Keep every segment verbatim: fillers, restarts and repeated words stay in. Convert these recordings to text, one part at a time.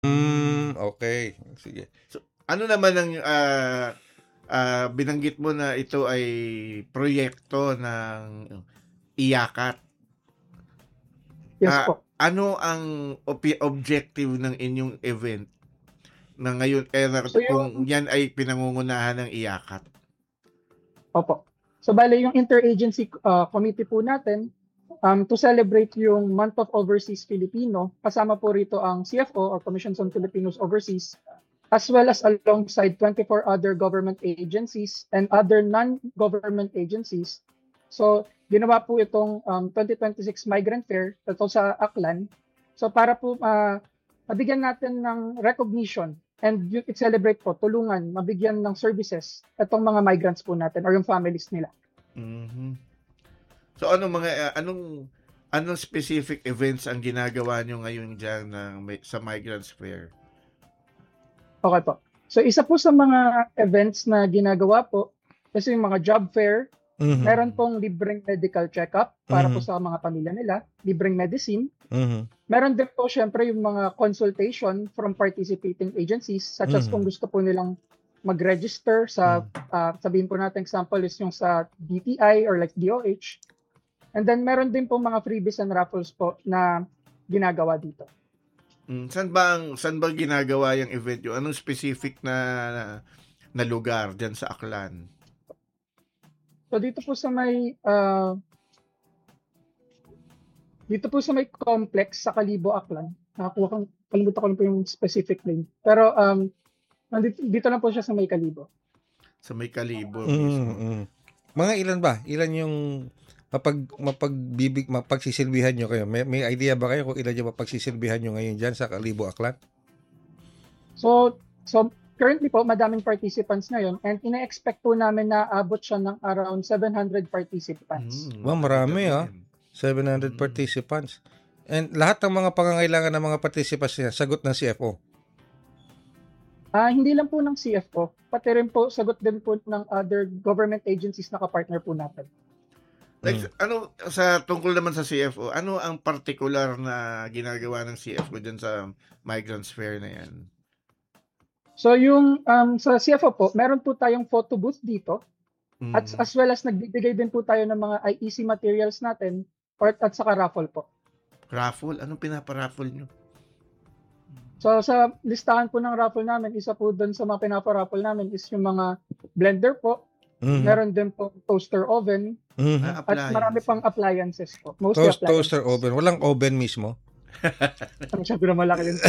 Hmm, okey. Sige. So, ano naman ang, ah, ah, binanggit mo na ito ay proyekto ng IACAT. Yes Ah, po. ano ang opi objective ng inyong event na ngayon eh, So kung yung yan ay pinangungunahan ng IACAT? Opo. So bale yung interagency uh, committee po natin um, to celebrate yung Month of Overseas Filipino, kasama po rito ang C F O or Commissions on Filipinos Overseas, as well as alongside twenty-four other government agencies and other non-government agencies. So ginawa po itong um, twenty twenty-six Migrant Fair ito sa Aklan. So para po uh, mabigyan natin ng recognition and yung i-celebrate po, tulungan, mabigyan ng services itong mga migrants po natin or yung families nila. Mm-hmm. So ano mga uh, anong anong specific events ang ginagawa nyo ngayon diyan ng sa Migrants Fair? Okay po. So isa po sa mga events na ginagawa po kasi yung mga job fair, mm-hmm. meron pong libreng medical check-up para mm-hmm. po sa mga pamilya nila, libreng medicine. Mm-hmm. Meron din po syempre yung mga consultation from participating agencies such as mm-hmm. kung gusto po nilang mag-register sa mm-hmm. uh, sabihin po natin example is yung sa D T I or like D O H. And then meron din po mga freebies and raffles po na ginagawa dito. Mm, saan ba ang saan ba ginagawa yung event yung anong specific na na lugar diyan sa Aklan? So dito po sa may uh, dito po sa may complex sa Kalibo Aklan. Nakakuha ko kalimutan ko lang po yung specific name. Pero um dito, dito lang po siya sa may Kalibo. Sa may Kalibo mm, mismo. Mm. Mga ilan ba? Ilan yung mapag mapagbibig mapagsisilbihan nyo kayo? May, may idea ba kayo kung ilan yung mapagsisilbihan nyo ngayon diyan sa Kalibo Aklan? So so currently po madaming participants ngayon and ina-expect po namin na abot siya ng around seven hundred participants. Mm, wow, marami ah. seven hundred mm. participants. And lahat ng mga pangangailangan ng mga participants niya sagot ng C F O. Ah, uh, hindi lang po ng C F O, pati rin po sagot din po ng other government agencies na ka-partner po natin. Like, mm. ano, sa tungkol naman sa C F O, ano ang particular na ginagawa ng C F O dyan sa Migrants Fair na yan? So yung um, sa C F O po, meron po tayong photo booth dito mm. at as well as nagbibigay din po tayo ng mga I E C materials natin or, at saka raffle po. Raffle? Anong pinaparaffle nyo? So sa listahan po ng raffle namin, isa po doon sa mga pinaparaffle namin is yung mga blender po. Mm-hmm. Meron din po toaster oven. Mm-hmm. At marami pang appliances po. Mostly Toast, appliances. Toaster oven. Walang oven mismo. Masyado na malaki din.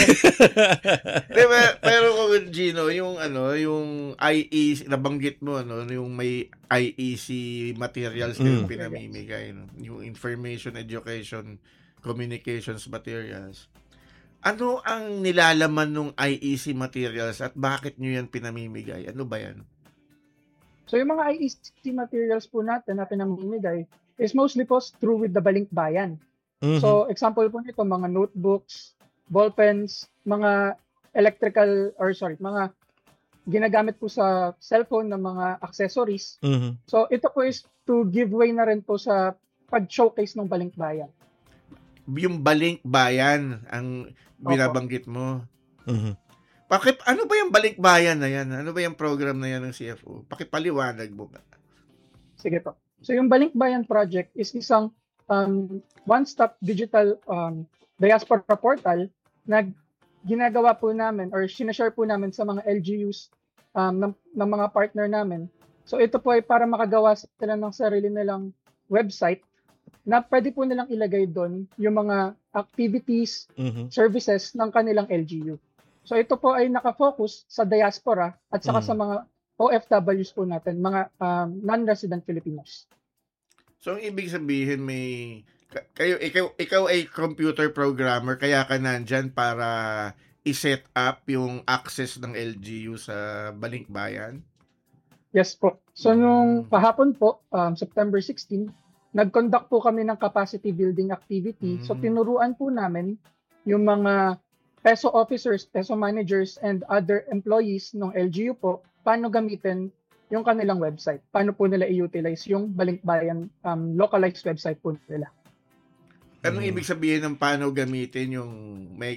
Diba, pero kung Gino, yung ano, yung I E C, nabanggit mo, ano, yung may I E C materials mm. yung pinamimigay, no? Yung information, education, communications materials. Ano ang nilalaman ng I E C materials at bakit nyo yan pinamimigay? Ano ba yan? So yung mga I E C materials po natin na pinamimigay is mostly po through with the Balinkbayan. Mm-hmm. So example po nito, mga notebooks, ballpens, mga electrical, or sorry, mga ginagamit po sa cellphone na mga accessories. Mm-hmm. So ito po is to give way na rin po sa pag-showcase ng Balinkbayan. Yung Balinkbayan ang binabanggit mo. Mm-hmm. Bakit, ano ba yung Balinkbayan na yan? Ano ba yung program na yan ng C F O? Pakipaliwanag mo ba? Sige po. So yung Balinkbayan project is isang um, one-stop digital um, diaspora portal na ginagawa po namin or sinashare po namin sa mga L G Us um, ng, ng mga partner namin. So ito po ay para makagawa sila ng sarili nilang website na pwede po nilang ilagay doon yung mga activities, mm-hmm. services ng kanilang L G U. So ito po ay nakafocus sa diaspora at saka mm. sa mga O F Ws po natin, mga um, non-resident Filipinos. So ang ibig sabihin may kayo ikaw ikaw ay computer programmer kaya ka nandiyan para i-set up yung access ng L G U sa Balinkbayan? Yes po. So mm. nung kahapon po, um, September sixteenth, nag-conduct po kami ng capacity building activity. Mm. So tinuruan po namin yung mga PESO officers, PESO managers, and other employees ng L G U po paano gamitin yung kanilang website. Paano po nila i-utilize yung Balinkbayan um, localized website po nila. Anong mm. ibig sabihin ng paano gamitin yung may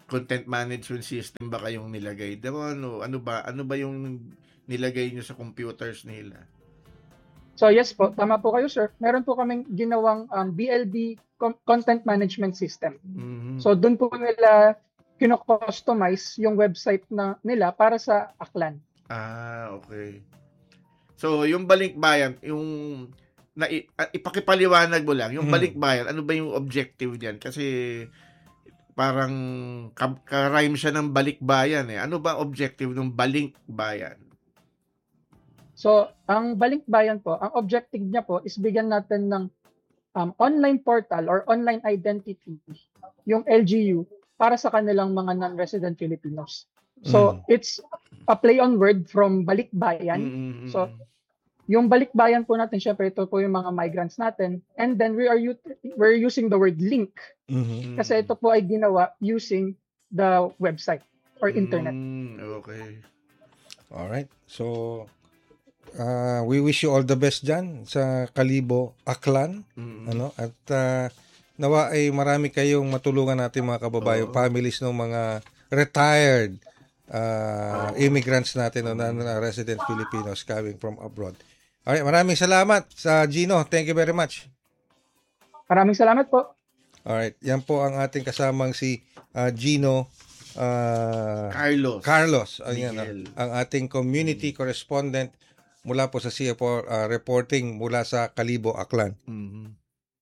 content management system ba kayong nilagay doon? O ano ba? Ano ba yung nilagay nyo sa computers nila? So yes po, tama po kayo sir. Meron po kaming ginawang um, B L B com- Content Management System. Mhm. So doon po nila kino-customize yung website na nila para sa Aklan. Ah, okay. So, yung balikbayan, yung na, uh, ipakipaliwanag mo lang, yung Hmm. balikbayan, ano ba yung objective diyan? Kasi parang ka- ka-rhyme siya ng balikbayan eh. Ano ba objective ng balikbayan? So, ang Balikbayan po, ang objective niya po is bigyan natin ng um, online portal or online identity, yung L G U, para sa kanilang mga non-resident Filipinos. So, it's a play on word from Balikbayan. Mm-mm. So, yung Balikbayan po natin, syempre ito po yung mga migrants natin. And then we are u- we're using the word link Mhm. kasi ito po ay ginawa using the website or internet. Mm, okay. Alright. So, uh, we wish you all the best dyan sa Kalibo, Aklan. Mm. Ano? At uh, nawa ay marami kayong matulungan natin mga kababayan, Oo. families ng mga retired uh, immigrants natin o na, na resident Filipinos coming from abroad. Alright, maraming salamat sa Gino. Thank you very much. Maraming salamat po. Alright, yan po ang ating kasamang si uh, Gino uh, Carlos. Carlos. Ayan, Miguel. ang ating community correspondent mula po sa C F O uh, reporting mula sa Kalibo, Aklan. Mhm.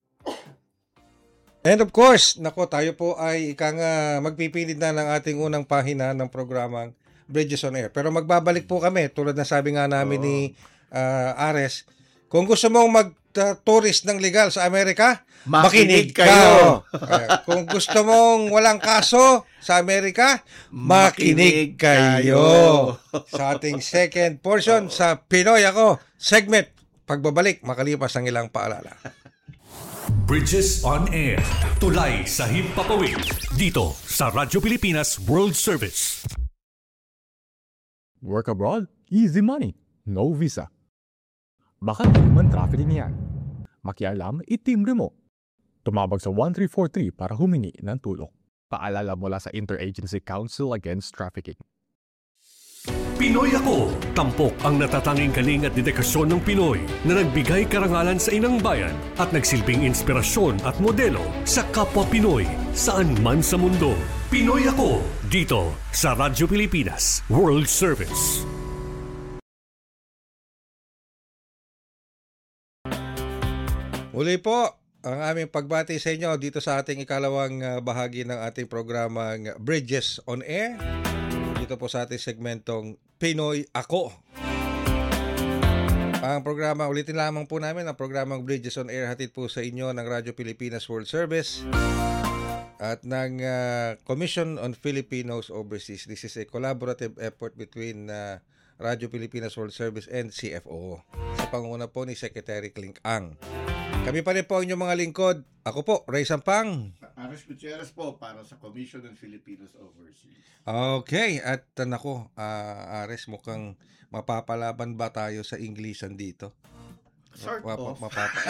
And of course, nako tayo po ay ika nga magpipinit na ng ating unang pahina ng programang Bridges on Air. Pero magbabalik po kami tulad na sabi nga namin Oo. ni uh, Ares, kung gusto mong mag-tourist ng legal sa Amerika, Makinig makinig ka. kayo. Eh, kung gusto mong walang kaso sa Amerika, makinig kayo. Sa ating second portion sa Pinoy Ako segment, pagbabalik makalipas ang ilang paalala. Bridges on Air. Tulay sa himpapawid. Dito sa Radyo Pilipinas World Service. Work abroad? Easy money. No visa. Baka human trafficking yan. Makialam, itimbre mo. Tumawag sa one three four three para humingi ng tulong. Paalala mula sa Interagency Council Against Trafficking. Pinoy Ako. Tampok ang natatanging galing at dedikasyon ng Pinoy na nagbigay karangalan sa inang bayan at nagsilbing inspirasyon at modelo sa kapwa Pinoy saan man sa mundo. Pinoy Ako. Dito sa Radyo Pilipinas World Service. Muli po ang aming pagbati sa inyo dito sa ating ikalawang uh, bahagi ng ating programang Bridges on Air. Dito po sa ating segmentong Pinoy Ako. Ang programa, ulitin lamang po namin, ang programang Bridges on Air hatid po sa inyo ng Radyo Pilipinas World Service at ng uh, Commission on Filipinos Overseas. This is a collaborative effort between uh, Radyo Pilipinas World Service and C F O sa pangunguna po ni Secretary Clink Ang. Kami pa rin po ang inyong mga lingkod. Ako po, Ray Sampang. Ares Gutierrez po para sa Commission on Filipinos Overseas. Okay, at uh, nako, uh, Ares, mukhang mapapalaban ba tayo sa Englishan dito? Sort Ma- of. mapapa-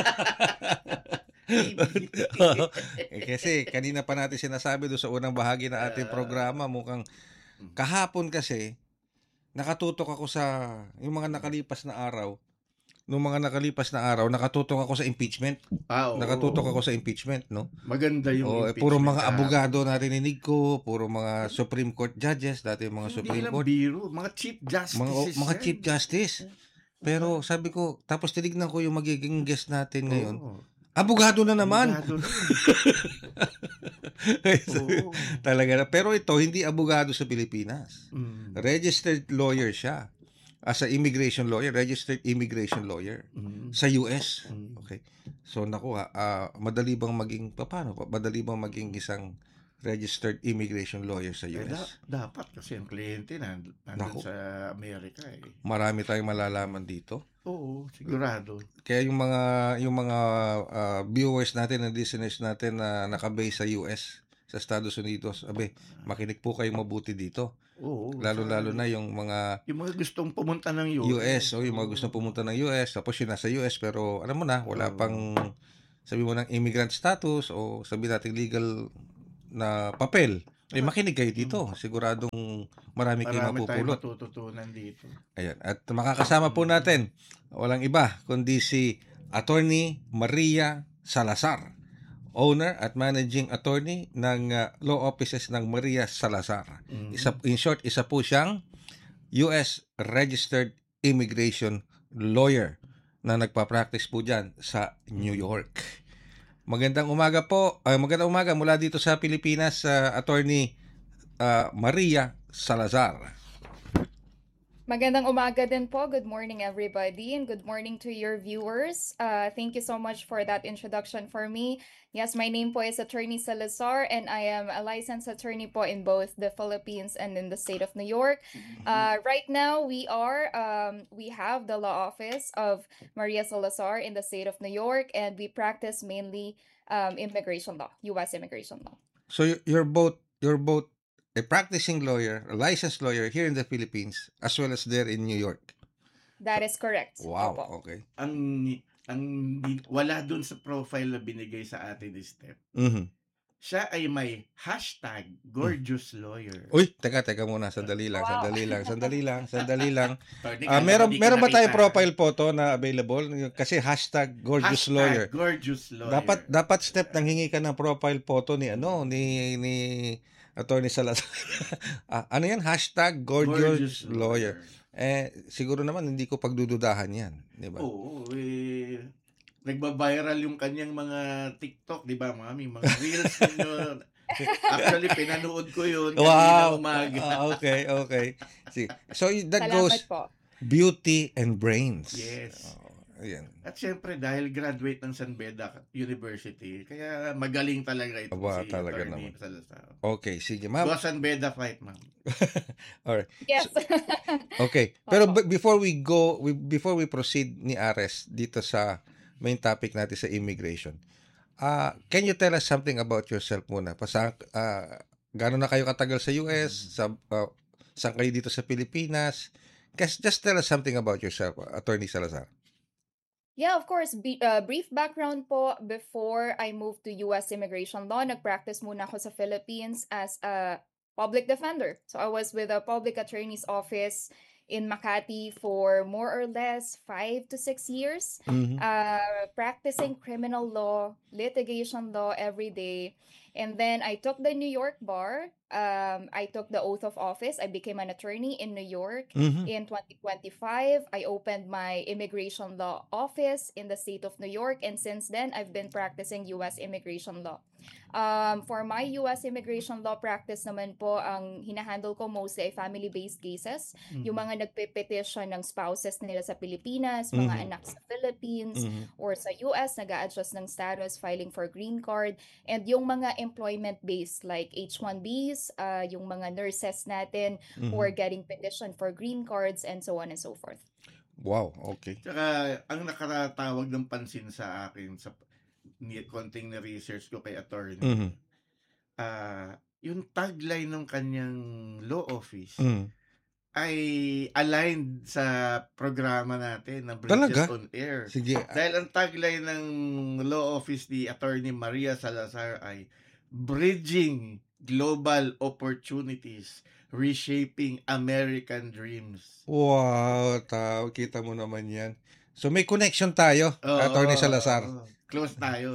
eh, kasi kanina pa natin sinasabi doon sa unang bahagi ng ating programa, mukhang kahapon kasi nakatutok ako sa yung mga nakalipas na araw. Nung mga nakalipas na araw, nakatutok ako sa impeachment. Ah, oo. Nakatutok ako sa impeachment, no? Maganda yung Oh, eh, impeachment puro mga kahapon. abogado narinig ko, puro mga Supreme Court judges, dati yung mga Hindi Supreme lang Court, biro, mga chief justices. mga mga yan. Chief Justice. Pero sabi ko, tapos tinignan ko yung magiging guest natin ngayon. Oo. Abogado na naman. Abogado na. Oo. Talaga na. Pero ito, hindi abogado sa Pilipinas. Mm. Registered lawyer siya. As a immigration lawyer, registered immigration lawyer Mm. sa U S. Mm. Okay. So naku ha, ah, madali bang maging paano pa? Madali bang maging isang registered immigration lawyer sa Eh, U S? da- dapat kasi ang kliyente na nandun Naku. sa Amerika eh. Marami tayong malalaman dito. Oo, sigurado. Kaya yung mga yung mga ah, viewers natin and listeners natin na nakabase sa U S, sa Estados Unidos, abe, makinig po kayo mabuti dito. Oo. Lalo-lalo na yung mga Yung mga gustong pumunta ng U S. U S, o yung mga gustong pumunta ng U S, tapos yun nasa U S, pero alam mo na, wala Oo. pang, sabi mo ng immigrant status, o sabi natin legal na papel, Eh, makinig kayo dito. Siguradong marami kayong Marami tayong mapupulot. matututunan dito. Ayan. At makakasama po natin, walang iba, kundi si Attorney Maria Salazar, owner at managing attorney ng uh, law offices ng Maria Salazar. Mhm. Isa, in short, isa po siyang U S registered immigration lawyer na nagpa-practice po dyan sa New York. Magandang umaga po. Uh, magandang umaga mula dito sa Pilipinas, uh, Attorney uh, Maria Salazar. Magandang umaga din po. Good morning, everybody, and good morning to your viewers. Uh, thank you so much for that introduction for me. Yes, my name po is Attorney Salazar, and I am a licensed attorney po in both the Philippines and in the state of New York. Uh, right now, we are um, we have the law office of Maria Salazar in the state of New York, and we practice mainly um, immigration law, U S immigration law. So you- you're both you're both a practicing lawyer, a licensed lawyer here in the Philippines as well as there in New York. That is correct. Wow, Opo. okay. Ang ang di- wala dun sa profile na binigay sa atin ni Steph. Mhm. Siya ay may hashtag gorgeous lawyer. Uy, teka, teka muna, sandali lang, Wow. sandali lang, sandali lang, sandali lang. Attorney, Ah, kala meron ko di ka meron ba nakita. tayo profile photo na available? Kasi hashtag gorgeous Hashtag lawyer. gorgeous lawyer. Dapat dapat step nang hingi ka ng profile photo ni ano ni ni Attorney Salazar. Ah, ano yan? Hashtag gorgeous, lawyer. Eh, siguro naman hindi ko pagdududahan yan. Di ba? Oo, eh, nagba-viral yung kanyang mga TikTok, di ba, mami? Mga reels ninyo. Actually, pinanood ko yun kanina Wow. umaga. Ah, okay, okay. See. So that Salamat goes po. beauty and brains. Yes. Oh, ayan. At syempre, dahil graduate ng San Beda University, kaya magaling talaga ito Aba, si talaga Attorney naman. Salazar. Okay, sige, ma'am. Go San Beda fight, ma'am. Alright. Yes. Okay. Pero Opo. b- before we go, we, before we proceed ni Ares dito sa main topic natin sa immigration, ah can you tell us something about yourself muna? Pasa, ah gaano na kayo katagal sa U S? Sa, ah, saan kayo dito sa Pilipinas? Just, just tell us something about yourself, Attorney Salazar. Yeah, of course. Be, uh, brief background po, before I moved to U S immigration law, nag-practice muna ako sa Philippines as a public defender. So I was with a public attorney's office in Makati for more or less five to six years, Mhm. uh, practicing criminal law, litigation law every day. And then I took the New York bar. Um, I took the oath of office. I became an attorney in New York. Mhm. In twenty twenty-five, I opened my immigration law office in the state of New York, and since then, I've been practicing U S immigration law. Um, for my U S immigration law practice naman po, ang hinahandle ko mostly ay family-based cases. Yung mga nagpe-petition ng spouses nila sa Pilipinas, mga Mhm. anak sa Philippines, Mhm. or sa U S, nag-a-adjust ng status, filing for green card, and yung mga employment-based like H one Bs, uh, yung mga nurses natin who Mhm. are getting petition for green cards, and so on and so forth. Wow, okay. Tsaka, ang nakatatawag ng pansin sa akin sa ni konting na research ko kay attorney, Mhm. ah yung tagline ng kanyang law office Mhm. ay aligned sa programa natin na Talaga? Bridges on Air. Sige. Dahil ang tagline ng law office ni Attorney Maria Salazar ay Bridging Global Opportunities, Reshaping American Dreams. Wow, tao, kita mo naman yan. So may connection tayo, Oo, Attorney Salazar. oo. Close tayo.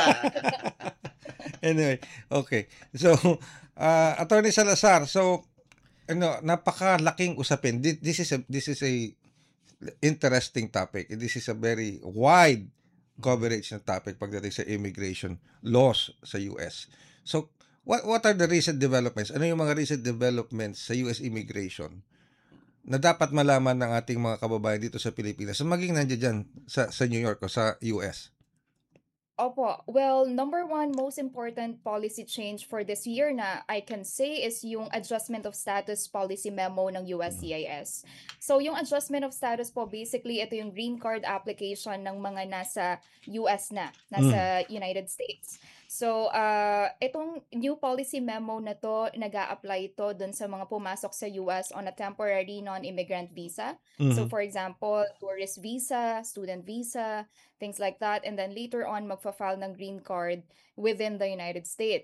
Anyway, okay. So, uh, Attorney Salazar, so ano, napakalaking usapin. Thi- This is a this is a interesting topic. This is a very wide coverage na topic pagdating sa immigration laws sa U S. So, what what are the recent developments? Ano yung mga recent developments sa U S immigration na dapat malaman ng ating mga kababayan dito sa Pilipinas, so maging nandiyan dyan sa, sa New York o sa U S? Opo. Well, number one, most important policy change for this year na I can say is yung adjustment of status policy memo ng U S C I S. So, yung adjustment of status po, basically, ito yung green card application ng mga nasa U S na, nasa United States. So, uh, itong new policy memo na to, nag-a-apply ito dun sa mga pumasok sa U S on a temporary non-immigrant visa. So, Mhm. for example, tourist visa, student visa, things like that. And then later on, magfa-file ng green card within the United States.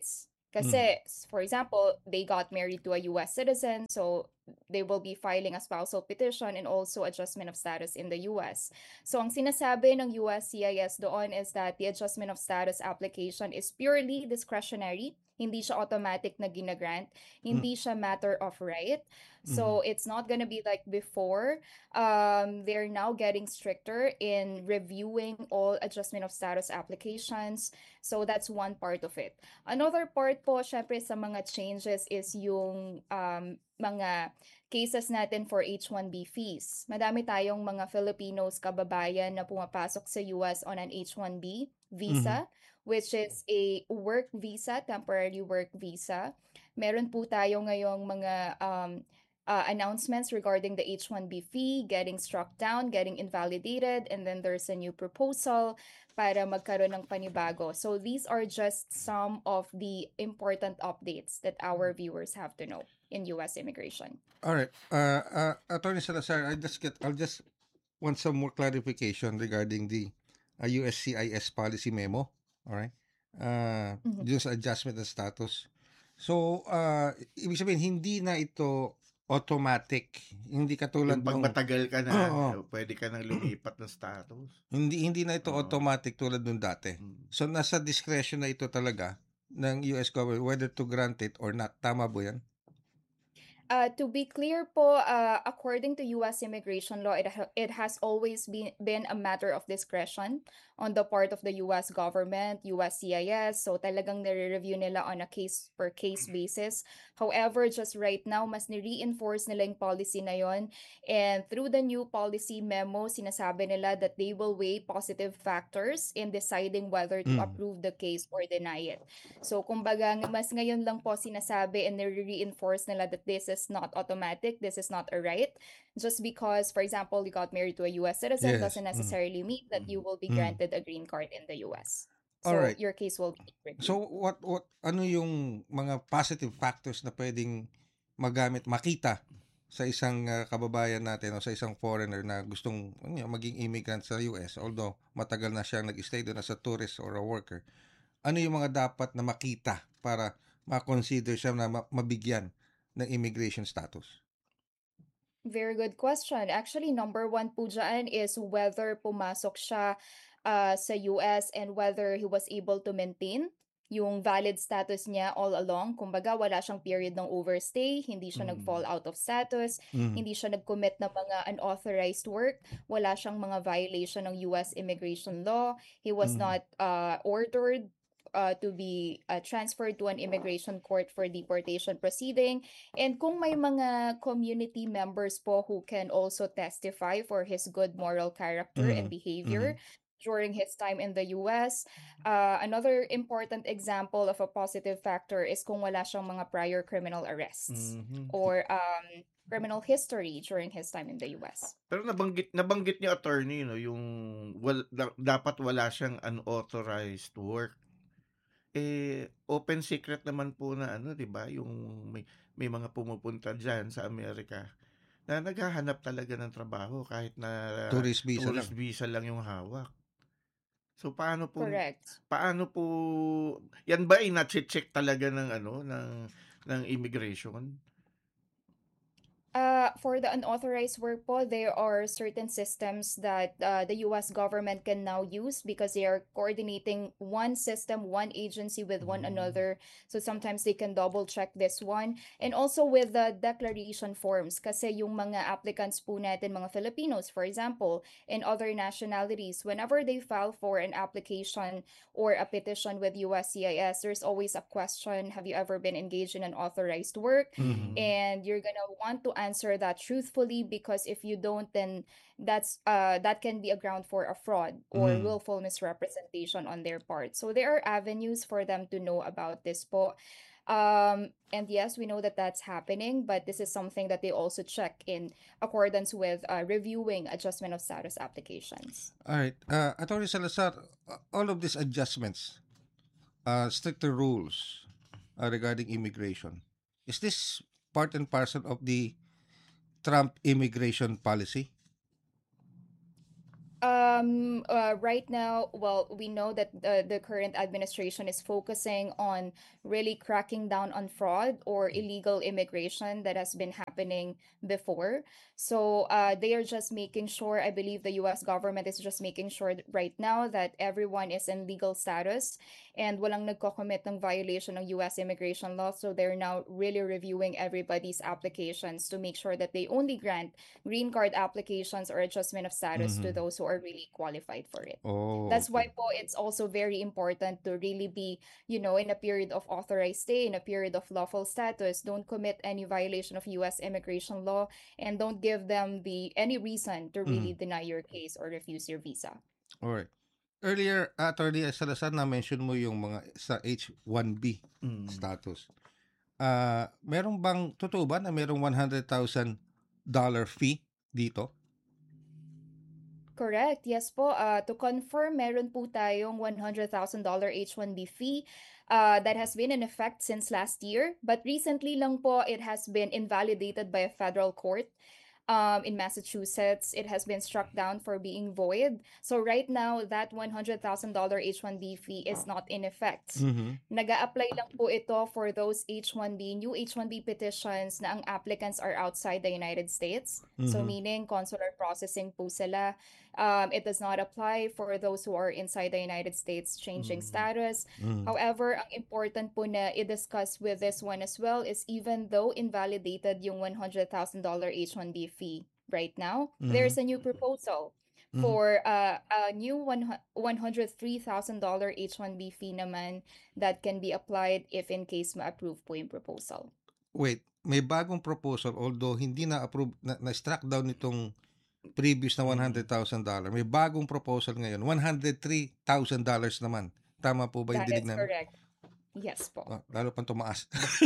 Kasi, s- for example, they got married to a U S citizen, so they will be filing a spousal petition and also adjustment of status in the U S. So, ang sinasabi ng U S C I S doon is that the adjustment of status application is purely discretionary. Hindi siya automatic na ginagrant. Hindi siya matter of right. So, it's not gonna be like before. Um, they're now getting stricter in reviewing all adjustment of status applications. So, that's one part of it. Another part po, syempre, sa mga changes is yung um, mga cases natin for H one B fees. Madami tayong mga Filipinos kababayan na pumapasok sa U S on an H one B visa, which is a work visa, temporary work visa. Meron po tayo ngayong mga um, uh, announcements regarding the H one B fee getting struck down, getting invalidated, and then there's a new proposal para magkaroon ng panibago. So these are just some of the important updates that our viewers have to know in U S immigration. All right. Uh, uh, Attorney Salazar, I just get, I'll just want some more clarification regarding the uh, U S C I S policy memo. All right. Uh, Mhm. Just adjustment of status. So, uh, ibig sabihin, hindi na ito automatic. Hindi katulad Yung pag nung, matagal ka na, Oo. eh, pwede ka nang lumipat ng status. hindi hindi na ito Oo. automatic tulad nung dati. Mm. So, nasa discretion na ito talaga ng U S government whether to grant it or not. Tama ba yan? Uh, to be clear po, uh, according to U S immigration law, it, ha- it has always been, been a matter of discretion on the part of the U S government, U S C I S. So talagang nire-review nila on a case-per-case basis. However, just right now, mas ni-reinforce nila yung policy na yon. And through the new policy memo, sinasabi nila that they will weigh positive factors in deciding whether to Mm. approve the case or deny it. So, kumbaga, ng- mas ngayon lang po sinasabi and nire-reinforce nila that this is not automatic, this is not a right. Just because, for example, you got married to a U S citizen Yes. doesn't Mm. necessarily mean that you will be Mm. granted a green card in the U S. All So, right. your case will be reviewed. So what what ano yung mga positive factors na pwedeng magamit makita sa isang uh, kababayan natin o sa isang foreigner na gustong ano yun, maging immigrant sa U S although matagal na siyang nag-stay doon as a tourist or a worker. Ano yung mga dapat na makita para ma-consider siya na ma- mabigyan ng immigration status? Very good question. Actually, number one po dyan is whether pumasok siya uh, sa U S and whether he was able to maintain yung valid status niya all along. Kumbaga, wala siyang period ng overstay, hindi siya Mm. nag-fall out of status, Mm. hindi siya nag-commit ng mga unauthorized work, wala siyang mga violation ng U S immigration law, he was Mm. not uh, ordered uh, to be uh, transferred to an immigration court for deportation proceeding. And kung may mga community members po who can also testify for his good moral character and Mhm. behavior during his time in the U S. Uh, another important example of a positive factor is kung wala siyang mga prior criminal arrests Mhm. or um, criminal history during his time in the U S. Pero nabanggit nabanggit niyo, attorney, no, yung wal, da- dapat wala siyang unauthorized work. Eh, open secret naman po na ano, 'di ba? Yung may may mga pumupunta diyan sa Amerika na naghahanap talaga ng trabaho kahit na Tourist visa tourist lang. visa lang yung hawak. So paano po Correct. paano po yan ba ay na-check talaga ng ano ng ng immigration? Uh, for the unauthorized work po, there are certain systems that uh, the U S government can now use because they are coordinating one system, one agency with one Mm. another. So sometimes they can double check this one. And also with the declaration forms, kasi yung mga applicants po natin, mga Filipinos, for example, and other nationalities, whenever they file for an application or a petition with U S C I S, there's always a question, have you ever been engaged in an authorized work? Mhm. And you're gonna want to answer that truthfully, because if you don't, then that's uh that can be a ground for a fraud or Mm. willful misrepresentation on their part. So there are avenues for them to know about this po. Um, and yes, we know that that's happening, but this is something that they also check in accordance with uh, reviewing adjustment of status applications. All right. Uh, Attorney Salazar, uh, all of these adjustments, uh, stricter rules uh, regarding immigration, is this part and parcel of the Trump immigration policy? Um, uh, right now, well, we know that the, the current administration is focusing on really cracking down on fraud or illegal immigration that has been happening before. So uh, they are just making sure, I believe the U S government is just making sure that right now that everyone is in legal status and walang nagko-commit ng violation ng U S immigration law. So they're now really reviewing everybody's applications to make sure that they only grant green card applications or adjustment of status to Mhm. those who are really qualified for it. Oh, That's why okay. po it's also very important to really be, you know, in a period of authorized stay, in a period of lawful status. Don't commit any violation of U S immigration law and don't give them the any reason to really Mhm. deny your case or refuse your visa. Alright. Earlier, Attorney Salazar, na-mention mo yung mga sa H one B Mm. status. Ah, meron bang totoo ba na merong one hundred thousand dollar fee dito? Correct. Yes po. Uh, to confirm, meron po tayong one hundred thousand dollars H one B fee uh, that has been in effect since last year. But recently lang po, it has been invalidated by a federal court. Um, in Massachusetts, it has been struck down for being void. So right now, that one hundred thousand dollars H one B fee is not in effect. Mhm. Nag-a-apply lang po ito for those H one B, new H one B petitions na ang applicants are outside the United States. So Mhm. meaning consular processing po sila. Um, it does not apply for those who are inside the United States changing Mhm. status. Mhm. However, ang important po na i-discuss with this one as well is even though invalidated yung one hundred thousand dollars H one B fee right now, there's Mhm. a new proposal Mhm. for uh, a new one hundred three thousand dollars H one B fee naman that can be applied if in case ma-approve po yung proposal. Wait, may bagong proposal although hindi na-approve na, na-struck down itong previous na Mm. one hundred thousand dollars. May bagong proposal ngayon, one hundred three thousand dollars naman. Tama po ba yung That dinig is namin? correct. Yes po. Ah, lalo pang tumaas.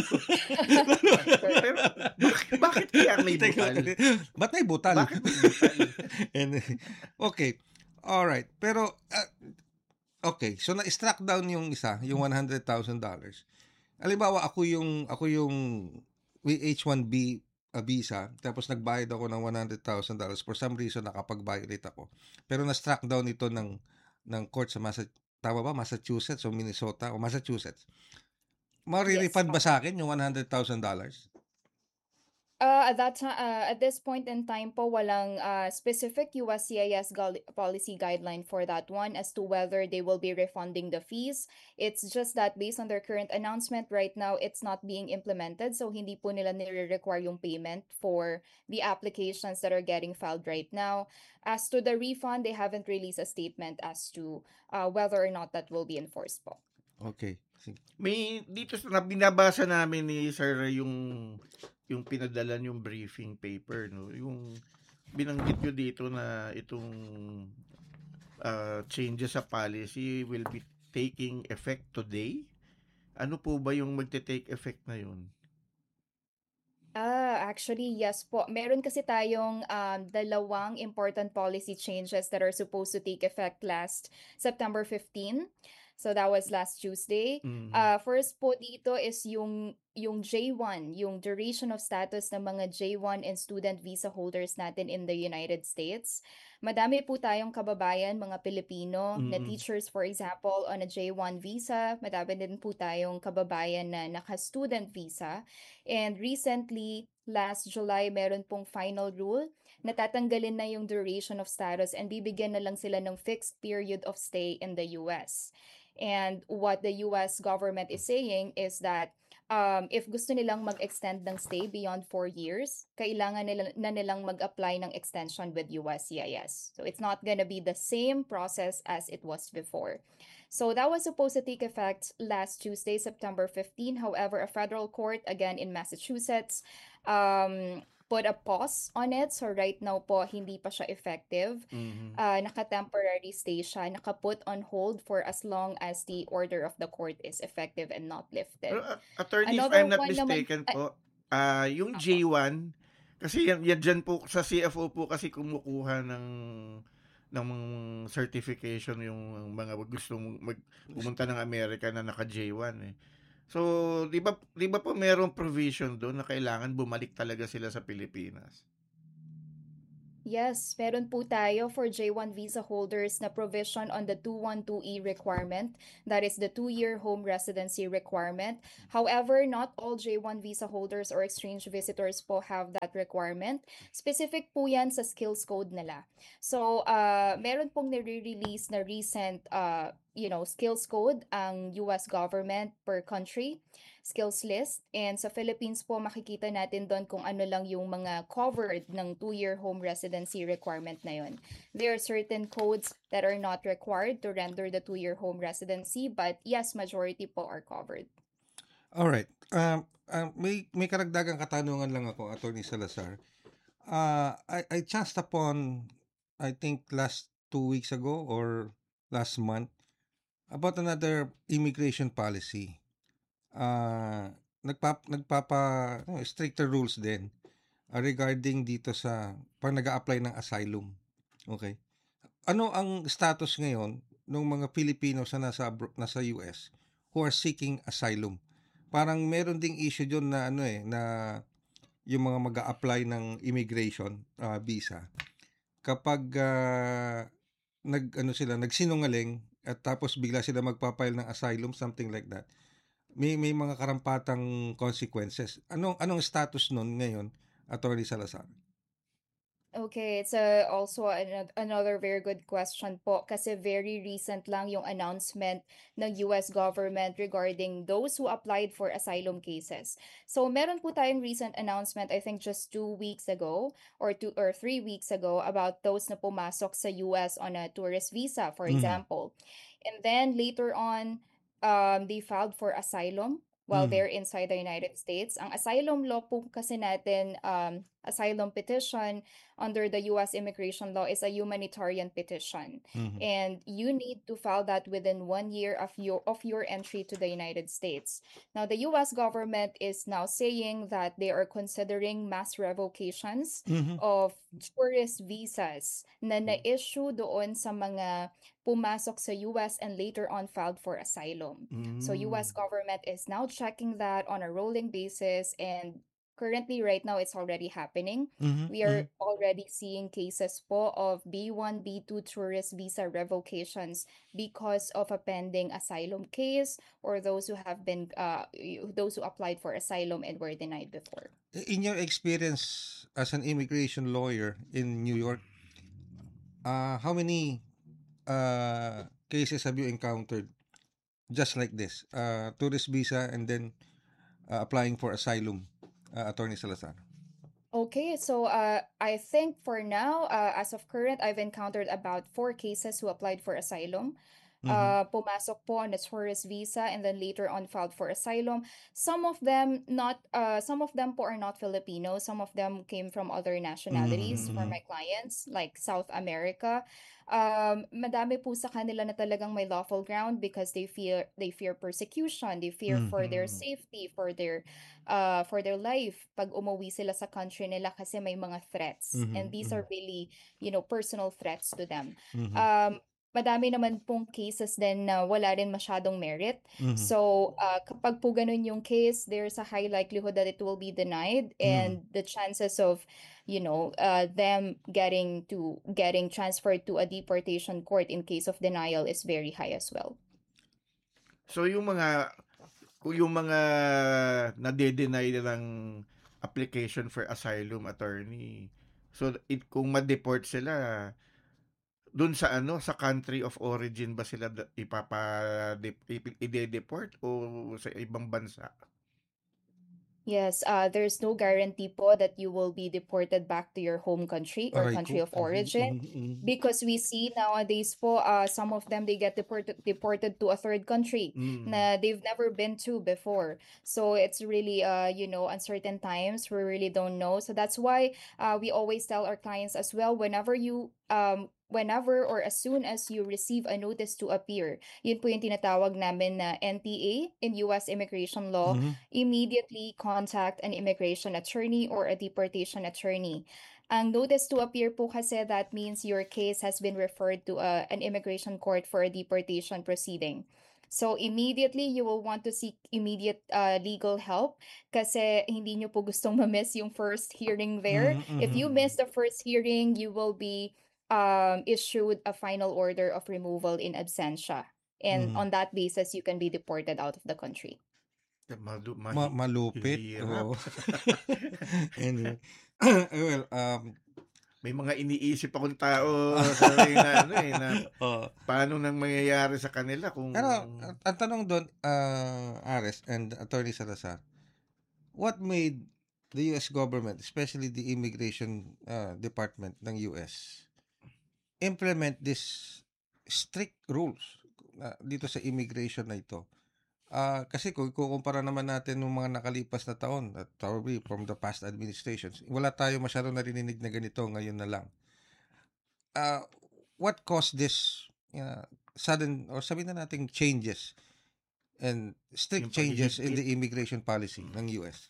Pero bakit, bakit kaya may Teka, butal? ba't may butal? Bakit may butal? And, okay. Alright. Pero, ah, okay. So, na-struck down yung isa, yung one hundred thousand dollars. Halimbawa, ako yung, ako yung H one B uh, visa, tapos nagbayad ako ng one hundred thousand dollars. For some reason, nakapag-violate ako. Pero na-struck down ito ng, ng court sa Massachusetts. Tama ba? Massachusetts o Minnesota o Massachusetts. Mari-refund Yes, ba sa akin yung one hundred thousand dollars? Uh, at that time, uh, at this point in time po, walang uh, specific U S C I S gal- policy guideline for that one as to whether they will be refunding the fees. It's just that based on their current announcement right now, it's not being implemented. So hindi po nila nire-require yung payment for the applications that are getting filed right now. As to the refund, they haven't released a statement as to uh, whether or not that will be enforced po. Okay. Sige. May dito sa binabasa namin ni Sir yung yung pinadala yung briefing paper, no, yung binanggit nyo dito na itong uh, changes sa policy will be taking effect today. Ano po ba yung magte-take effect na yun? Ah, actually, yes po. Meron kasi tayong um, dalawang important policy changes that are supposed to take effect last September fifteenth. So that was last Tuesday. Mhm. Uh, first po dito is yung yung J one, yung duration of status ng mga J one and student visa holders natin in the United States. Madami po tayong kababayan, mga Pilipino, na Mm. teachers, for example, on a J one visa. Madami din po tayong kababayan na naka-student visa. And recently, last July, meron pong final rule na tatanggalin na yung duration of status and bibigyan na lang sila ng fixed period of stay in the U S. And what the U S government is saying is that um, if gusto nilang mag-extend ng stay beyond four years, kailangan nila, na nilang mag-apply ng extension with U S C I S. So it's not gonna be the same process as it was before. So that was supposed to take effect last Tuesday, September fifteenth. However, a federal court, again in Massachusetts, um, put a pause on it. So right now po, hindi pa siya effective. Mhm. Uh, naka-temporary stay siya, naka-put on hold for as long as the order of the court is effective and not lifted. Pero, uh, attorney, if Another I'm not one naman- mistaken ay- po, ah yung J one, kasi yan, yan dyan po, sa C F O po kasi kumukuha ng ng certification yung mga gustong mag, pumunta ng Amerika na naka J one eh. So, di ba, di ba po merong provision doon na kailangan bumalik talaga sila sa Pilipinas? Yes, meron po tayo for J one visa holders na provision on the two twelve E requirement. That is the two-year home residency requirement. However, not all J one visa holders or exchange visitors po have that requirement. Specific po yan sa skills code nila. So, uh, meron pong nire-release na recent uh, you know, skills code ang U S government per country skills list. And sa Philippines po, makikita natin doon kung ano lang yung mga covered ng two-year home residency requirement na yun. There are certain codes that are not required to render the two-year home residency, but yes, majority po are covered. Alright. Um, uh, may, may karagdagang katanungan lang ako, Attorney Salazar. Uh, I, I chanced upon, I think last two weeks ago or last month, about another immigration policy. Uh, nagpap, nagpapa no, stricter rules din uh, regarding dito sa pag nag-a-apply ng asylum. Okay. Ano ang status ngayon ng mga Filipinos na nasa, nasa U S who are seeking asylum? Parang meron ding issue dyan na ano eh, na yung mga mag-a-apply ng immigration uh, visa. Kapag uh, nag, ano sila, nagsinungaling at tapos bigla sila magpapile ng asylum, something like that, may may mga karampatang consequences. Anong anong status nun ngayon, Attorney Salazar? Okay, it's a, also an, another very good question po kasi very recent lang yung announcement ng U S government regarding those who applied for asylum cases. So meron po tayong recent announcement, I think just two weeks ago or two or three weeks ago about those na pumasok sa U S on a tourist visa, for Mhm. example. And then later on, um, they filed for asylum while Mhm. they're inside the United States. Ang asylum law po kasi natin, um, asylum petition under the U S immigration law is a humanitarian petition. Mhm. And you need to file that within one year of your of your entry to the United States. Now, the U S government is now saying that they are considering mass revocations Mhm. of tourist visas na na-issue doon sa mga pumasok sa U S and later on filed for asylum. So U S Mm. government is now checking that on a rolling basis, and currently right now it's already happening. Mhm. We are already seeing cases po of B one, B two tourist visa revocations because of a pending asylum case or those who have been uh y- those who applied for asylum and were denied before. In your experience as an immigration lawyer in New York, uh, how many uh, cases have you encountered just like this? Uh, tourist visa and then uh, applying for asylum, uh, Attorney Salazar. Okay, so uh, I think for now, uh, as of current, I've encountered about four cases who applied for asylum. Mhm. Uh, pumasok po on a tourist visa and then later on filed for asylum. Some of them not, uh, some of them po are not Filipino. Some of them came from other nationalities for Mhm. my clients, like South America. Um, madami po sa kanila na talagang may lawful ground because they fear they fear persecution, they fear for their Mhm. safety, for their uh for their life pag umuwi sila sa country nila kasi may mga threats. And Mhm. these Mhm. are really, you know, personal threats to them. Mhm. Um, madami naman pong cases din na wala rin masyadong merit. Mhm. So, uh, kapag po ganun yung case, there's a high likelihood that it will be denied, Mhm. and the chances of, you know, uh, them getting to getting transferred to a deportation court in case of denial is very high as well. So yung mga kung yung mga nade-deny ng application for asylum, attorney. So it, kung ma-deport sila dun sa ano sa country of origin ba sila da- ipapa dep- ipi- ide-deport o sa ibang bansa? Yes, uh, there's no guarantee po that you will be deported back to your home country or Aray country ko. of origin. Mhm. Mhm. Because we see nowadays po, uh, some of them, they get deported deported to a third country Mm. na they've never been to before. So it's really, uh, you know, uncertain times. We really don't know. So that's why uh, we always tell our clients as well, whenever you, um, whenever or as soon as you receive a notice to appear, yun po yung tinatawag namin na N T A in U S immigration law, Mhm. immediately contact an immigration attorney or a deportation attorney. Ang notice to appear po kasi, that means your case has been referred to a, an immigration court for a deportation proceeding. So immediately you will want to seek immediate uh, legal help kasi hindi nyo po gustong ma-miss yung first hearing there. Mhm, If you mhm. miss the first hearing, you will be um, issued a final order of removal in absentia. And Mhm. on that basis, you can be deported out of the country. Malu Ma mahi malupit, hirap. oo. Anyway, well, um, May mga iniisip akong tao sa rin na ano eh, na oo. paano nang mangyayari sa kanila kung Pero ang ang tanong doon, ah, Ares and Attorney Salazar, what made the U S government, especially the immigration uh, department ng U S, implement this strict rules uh, dito sa immigration na ito? Ah, kasi kung ikukumpara naman natin ng mga nakalipas na taon, at probably from the past administrations, wala tayo masyado narinig na ganito ngayon na lang. Uh, what caused this uh, sudden or sabihin na nating changes and strict yung changes in paghihigpit. the immigration policy ng U S?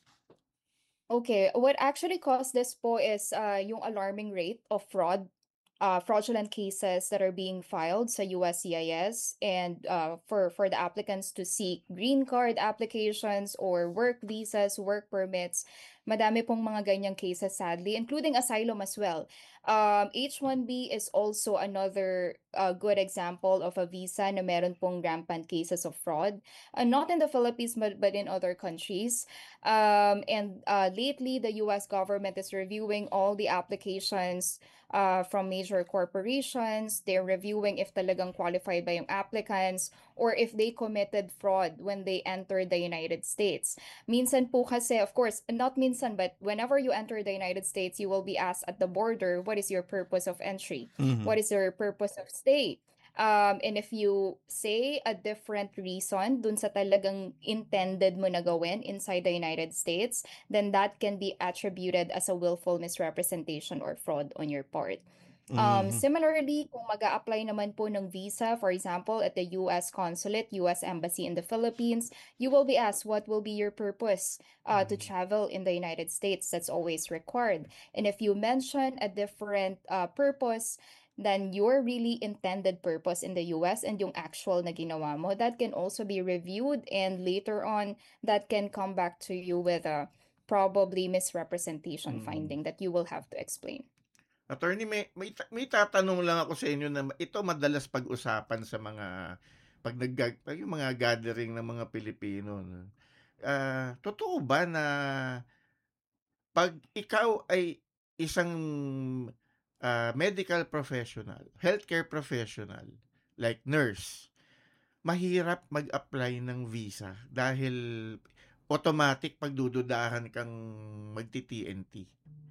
Okay, what actually caused this po is uh, yung alarming rate of fraud, uh, fraudulent cases that are being filed sa U S C I S, and uh, for for the applicants to seek green card applications or work visas, work permits. Madami pong mga ganyang cases sadly, including asylum as well. Um, H one B is also another uh, good example of a visa na meron pong rampant cases of fraud. Uh, not in the Philippines, but, but in other countries. Um, and uh, lately, the U S government is reviewing all the applications uh, from major corporations. They're reviewing if talagang qualified ba yung applicants or if they committed fraud when they entered the United States. Minsan po kasi, of course, not minsan, but whenever you enter the United States, you will be asked at the border, what is your purpose of entry? Mhm. What is your purpose of stay? Um, and if you say a different reason dun sa talagang intended mo na gawin inside the United States, then that can be attributed as a willful misrepresentation or fraud on your part. Um, Mhm. similarly, kung mag-a-apply naman po ng visa, for example, at the U S Consulate, U S Embassy in the Philippines, you will be asked what will be your purpose uh, to travel in the United States. That's always required. And if you mention a different uh, purpose, then your really intended purpose in the U S and yung actual na ginawa mo, that can also be reviewed, and later on, that can come back to you with a probably misrepresentation Mm. finding that you will have to explain. Attorney, may, may, ta- may tatanong lang ako sa inyo na ito madalas pag-usapan sa mga pag nag pag yung mga gathering ng mga Pilipino. No? Ah, totoo ba na pag ikaw ay isang ah, medical professional, healthcare professional, like nurse, mahirap mag-apply ng visa dahil automatic pagdududahan kang magti-T N T?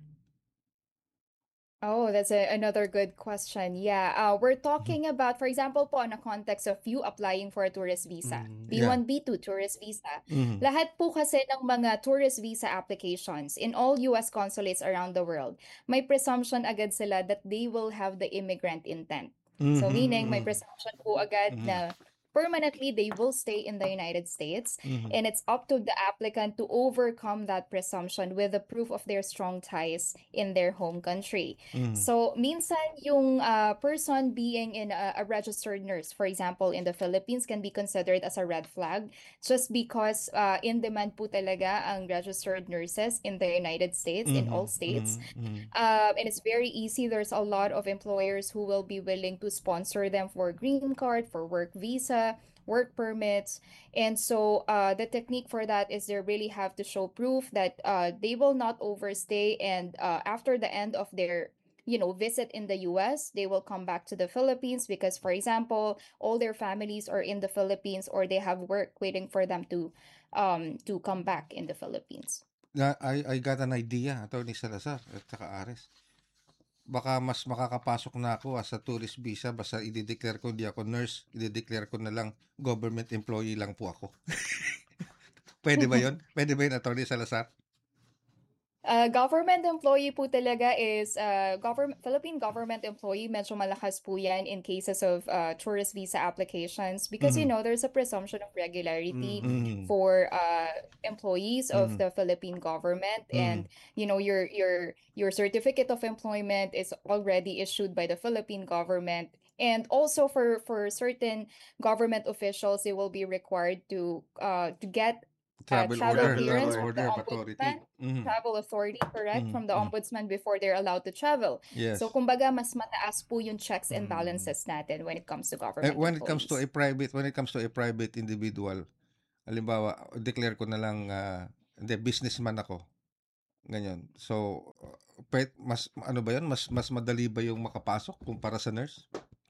Oh, that's a, another good question. Yeah, uh, we're talking about, for example, po, on a context of you applying for a tourist visa, Mm. B Yeah. one, B two tourist visa. Mhm. Lahat po kasi ng mga tourist visa applications in all U S consulates around the world, may presumption agad sila that they will have the immigrant intent. So Mhm, meaning may mhm, presumption po agad mhm, na permanently they will stay in the United States, mhm. and it's up to the applicant to overcome that presumption with the proof of their strong ties in their home country. Mhm. So, minsan yung uh, person being in a, a registered nurse, for example, in the Philippines, can be considered as a red flag just because uh, in demand po talaga ang registered nurses in the United States, in all Mhm, states. mhm, mhm. Um, and it's very easy. There's a lot of employers who will be willing to sponsor them for green card, for work visa, work permits. And so uh, the technique for that is they really have to show proof that uh, they will not overstay. And uh, after the end of their you know visit in the U S, they will come back to the Philippines because, for example, all their families are in the Philippines or they have work waiting for them to um to come back in the Philippines. Na, I, I got an idea, Attorney Salazar at saka Ares. Baka mas makakapasok na ako as a tourist visa basta i-declare ko hindi ako nurse, i-declare ko na lang government employee lang po ako. Pwede ba yun? Pwede ba yun, Attorney Salazar? Uh, government employee po talaga is uh, government Philippine government employee, medyo malakas po yan in cases of uh, tourist visa applications because you Mhm. know there's a presumption of regularity Mhm. for uh, employees of Mhm. the Philippine government, and Mhm. you know your your your certificate of employment is already issued by the Philippine government, And also for for certain government officials, they will be required to uh to get uh, Travel travel order, Travel clearance travel from the order authority. of authority. ombudsman, Mhm. travel authority, correct, Mhm. from the Mhm. ombudsman before they're allowed to travel. So Yes. kumbaga mas mataas po yung checks and Mm. balances natin when it comes to Eh, government when it comes to a employees. private, when it comes to a private individual, halimbawa, declare ko na lang, ah, hindi, businessman ako. Ganyan. So, uh, pwet, mas, ano ba yun? Mas, mas madali ba yung makapasok kumpara sa nurse?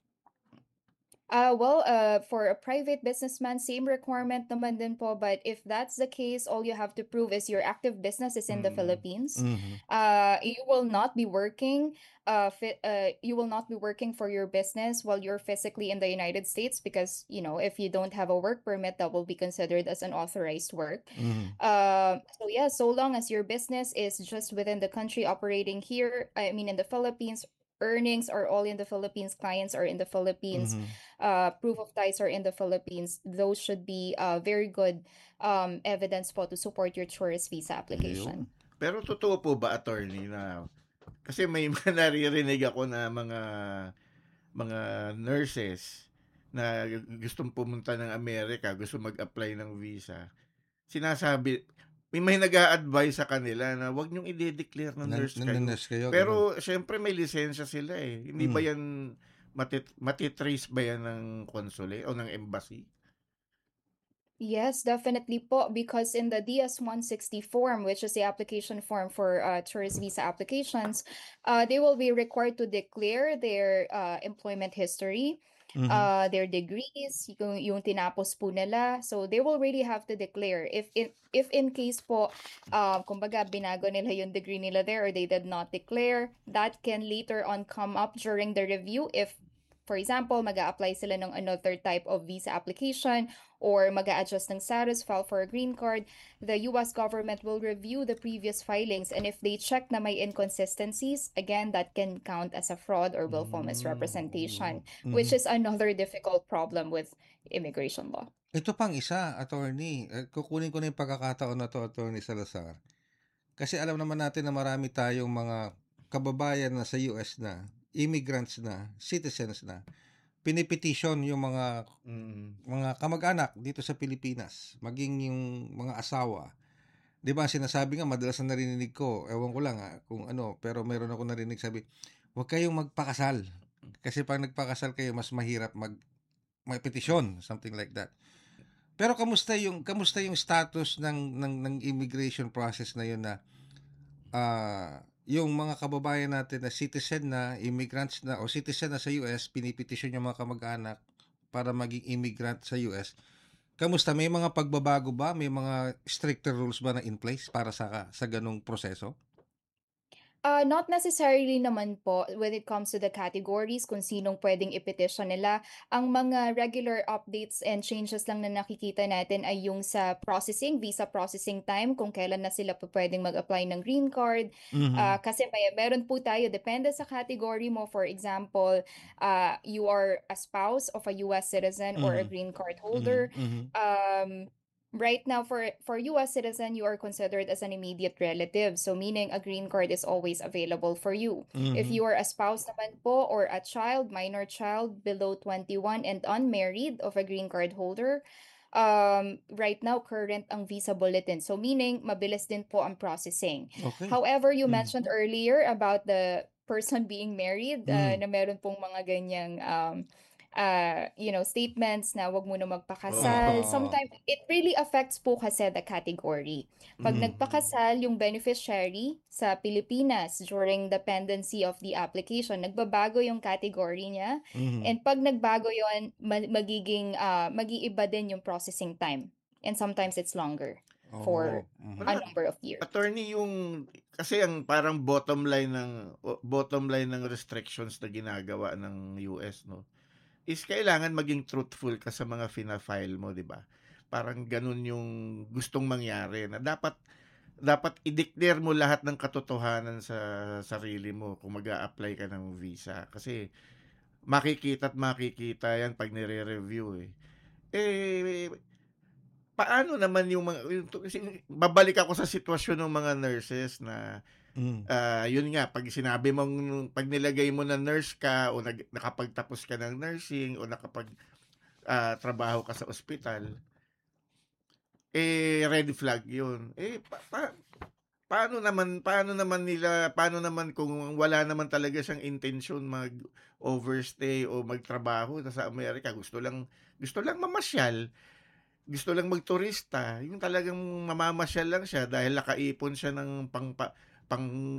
Uh, well, uh, for a private businessman, same requirement naman din po. But if that's the case, all you have to prove is your active business is in the Mm. Philippines. Mhm. Uh, you will not be working. Uh, fi- uh, you will not be working for your business while you're physically in the United States because you know if you don't have a work permit, that will be considered as an authorized work. Mhm. Uh, so yeah, so long as your business is just within the country operating here, I mean in the Philippines, earnings are all in the Philippines, clients are in the Philippines, Mhm. uh, proof of ties are in the Philippines, those should be uh, very good um, evidence po to support your tourist visa Ayun. application. Pero totoo po ba, attorney, na kasi may mga naririnig ako na mga mga nurses na gustong pumunta ng Amerika, gusto mag-apply ng visa. Sinasabi, may may nag-a-advise sa kanila na wag niyong i-declare na Nan, nurse nan, kayo. nurse kayo, ganun. Pero syempre may lisensya sila eh. Hindi ba Mm. yan matit matitrace ba yan ng consulate o ng embassy? Yes, definitely po, because in the D S one sixty form, which is the application form for uh, tourist visa applications, uh, they will be required to declare their uh, employment history, Mhm. uh, their degrees, yung, yung tinapos po nila. So they will really have to declare if in if in case po, uh, kumbaga binago nila yung degree nila there or they did not declare, that can later on come up during the review if, for example, mag-a-apply sila ng another type of visa application or mag-a-adjust ng status, file for a green card, the U S government will review the previous filings, and if they check na may inconsistencies, again, that can count as a fraud or willful misrepresentation, which Mhm. is another difficult problem with immigration law. Ito pang isa, attorney. Eh, kukunin ko na yung pagkakataon na to, attorney Salazar. Kasi alam naman natin na marami tayong mga kababayan na sa U S na, immigrants na, citizens na, pinipetition yung mga Mm. mga kamag-anak dito sa Pilipinas, maging yung mga asawa. 'Di ba, sinasabi nga, madalas na narinig ko, ewan ko lang ah, kung ano, pero meron ako narinig sabi, huwag kayong magpakasal. Kasi pag nagpakasal kayo, mas mahirap mag may petisyon, something like that. Pero kamusta yung kamusta yung status ng ng ng immigration process na yun na ah yung mga kababayan natin na citizen na, immigrants na o citizen na sa U S, pinipetisyon yung mga kamag-anak para maging immigrant sa U S. Kamusta? May mga pagbabago ba? May mga stricter rules ba na in place para sa sa ganung proseso? Uh, not necessarily naman po when it comes to the categories kung sinong pwedeng i-petition nila. Ang mga regular updates and changes lang na nakikita natin ay yung sa processing, visa processing time, kung kailan na sila po pwedeng mag-apply ng green card. Mhm. Uh, kasi may, meron po tayo, depende sa category mo. For example, uh, you are a spouse of a U S citizen or a Mhm. green card holder. Mhm. Mhm. Um, Right now, for for U S citizen, you are considered as an immediate relative. So meaning a green card is always available for you. If Mhm. you are a spouse naman po or a child, minor child below twenty-one and unmarried of a green card holder, um, right now current ang visa bulletin. So meaning mabilis din po ang processing. Okay. However, you Mm. mentioned earlier about the person being married, uh, Mm. na meron pong mga ganyang um uh, you know, statements na wag mo na Oo. magpakasal. Oo. Sometimes, it really affects po kasi the category. Pag Mm. nagpakasal yung beneficiary sa Pilipinas during the pendency of the application, nagbabago yung category niya. Mhm. And pag nagbago yon ma- magiging, uh, mag-iiba din yung processing time. And sometimes it's longer for Oo. Mhm. a number of years. Attorney, yung kasi ang parang bottom line ng o- bottom line ng restrictions na ginagawa ng U S, no, is kailangan maging truthful ka sa mga fina-file mo, di ba? Parang ganun yung gustong mangyari na dapat dapat i-declare mo lahat ng katotohanan sa sarili mo kung mag-a-apply ka ng visa. Kasi makikita at makikita yan pag nire-review eh. Eh, paano naman yung mga, yung, kasi babalik ako sa sitwasyon ng mga nurses na Mm. Ah, yun nga, pag sinabi mong, pag nilagay mo na nurse ka o nag, nakapagtapos ka ng nursing o nakapag ah, trabaho ka sa ospital, eh red flag yun. Eh pa, pa- paano naman paano naman nila paano naman kung wala naman talaga siyang intensyon mag overstay o magtrabaho na sa Amerika, gusto lang gusto lang mamasyal, gusto lang magturista, yung talagang mamamasyal lang siya dahil nakaipon siya ng pang pang